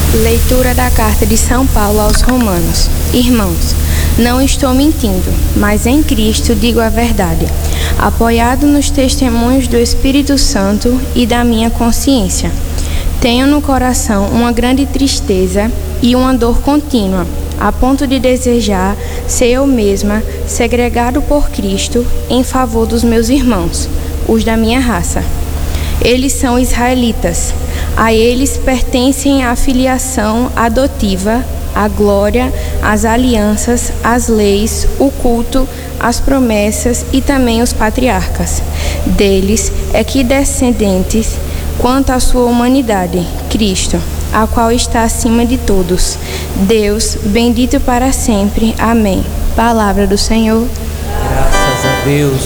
Leitura da carta de São Paulo aos Romanos. Irmãos, não estou mentindo, mas em Cristo digo a verdade, apoiado nos testemunhos do Espírito Santo e da minha consciência. Tenho no coração uma grande tristeza e uma dor contínua, a ponto de desejar ser eu mesma segregado por Cristo em favor dos meus irmãos, os da minha raça. Eles são israelitas. A eles pertencem a filiação adotiva, a glória, as alianças, as leis, o culto, as promessas e também os patriarcas. Deles é que descendentes quanto à sua humanidade, Cristo, a qual está acima de todos. Deus, bendito para sempre. Amém. Palavra do Senhor. Graças a Deus.